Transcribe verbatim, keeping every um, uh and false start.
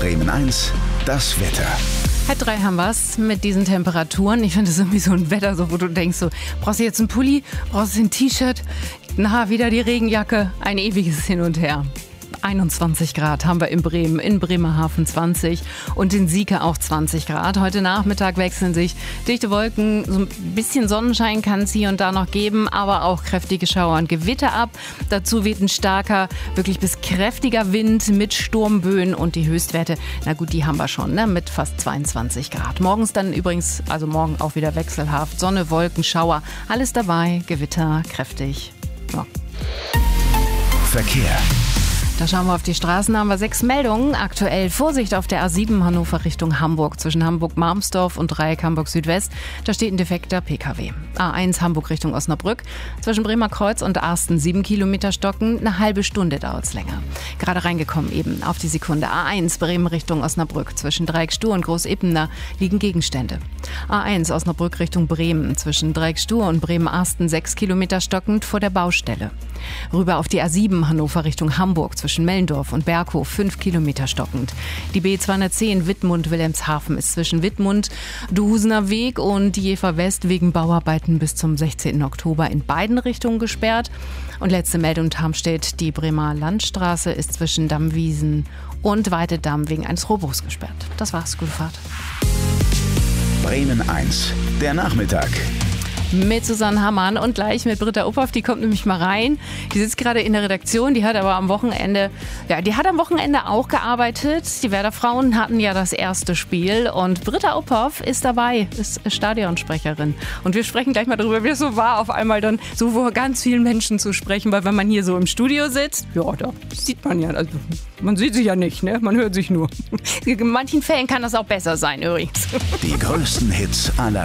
Bremen eins, das Wetter. Halb drei haben wir's mit diesen Temperaturen. Ich finde das irgendwie so ein Wetter, so, wo du denkst, so, brauchst du jetzt ein Pulli, brauchst du ein T-Shirt, na, wieder die Regenjacke, ein ewiges Hin und Her. einundzwanzig Grad haben wir in Bremen, in Bremerhaven zwanzig und in Sieke auch zwanzig Grad. Heute Nachmittag wechseln sich dichte Wolken, so ein bisschen Sonnenschein kann es hier und da noch geben, aber auch kräftige Schauer und Gewitter ab. Dazu weht ein starker, wirklich bis kräftiger Wind mit Sturmböen und die Höchstwerte, na gut, die haben wir schon, ne, mit fast zweiundzwanzig Grad. Morgens dann übrigens, also morgen auch wieder wechselhaft, Sonne, Wolken, Schauer, alles dabei, Gewitter, kräftig. Ja. Verkehr. Da schauen wir auf die Straßen, haben wir sechs Meldungen. Aktuell Vorsicht auf der A sieben Hannover Richtung Hamburg, zwischen Hamburg-Marmsdorf und Dreieck Hamburg-Südwest. Da steht ein defekter P K W. A eins Hamburg Richtung Osnabrück, zwischen Bremer Kreuz und Arsten sieben Kilometer stocken. Eine halbe Stunde dauert es länger. Gerade reingekommen eben auf die Sekunde. A eins Bremen Richtung Osnabrück, zwischen Dreieck Stur und Großepener liegen Gegenstände. A eins Osnabrück Richtung Bremen, zwischen Dreieck Stur und Bremen-Arsten sechs Kilometer stockend vor der Baustelle. Rüber auf die A sieben Hannover Richtung Hamburg, zwischen Mellendorf und Berghof fünf Kilometer stockend. Die B zweihundertzehn Wittmund-Wilhelmshaven ist zwischen Wittmund, Duhusener Weg und Jever West wegen Bauarbeiten bis zum sechzehnten Oktober in beiden Richtungen gesperrt. Und letzte Meldung Tarmstedt, die Bremer Landstraße ist zwischen Dammwiesen und Weidedamm wegen eines Rohrbruchs gesperrt. Das war's, gute Fahrt. Bremen eins, der Nachmittag. Mit Susanne Hammann und gleich mit Britta Uphoff, die kommt nämlich mal rein. Die sitzt gerade in der Redaktion, die hat aber am Wochenende, ja, die hat am Wochenende auch gearbeitet. Die Werder Frauen hatten ja das erste Spiel und Britta Uphoff ist dabei, ist Stadionsprecherin. Und wir sprechen gleich mal darüber, wie es so war, auf einmal dann so vor ganz vielen Menschen zu sprechen, weil wenn man hier so im Studio sitzt, ja, da sieht man ja, also man sieht sich ja nicht, ne? Man hört sich nur. In manchen Fällen kann das auch besser sein übrigens. Die größten Hits aller